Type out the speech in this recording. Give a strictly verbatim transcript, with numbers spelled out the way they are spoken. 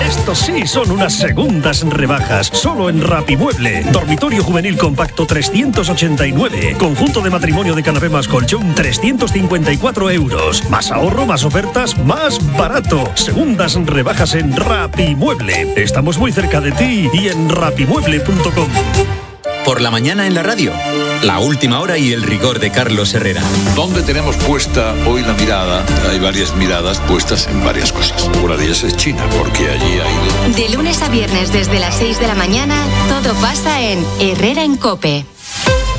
Estos sí son unas segundas rebajas. Solo en Rapimueble. Dormitorio juvenil compacto trescientos ochenta y nueve. Conjunto de matrimonio de canapé más colchón trescientos cincuenta y cuatro euros. Más ahorro, más ofertas, más barato. Segundas rebajas en Rapimueble. Estamos muy cerca de ti y en rapimueble punto com. Por la mañana en la radio, la última hora y el rigor de Carlos Herrera. ¿Dónde tenemos puesta hoy la mirada? Hay varias miradas puestas en varias cosas. Una de ellas es China, porque allí hay... De lunes a viernes desde las seis de la mañana, todo pasa en Herrera en COPE.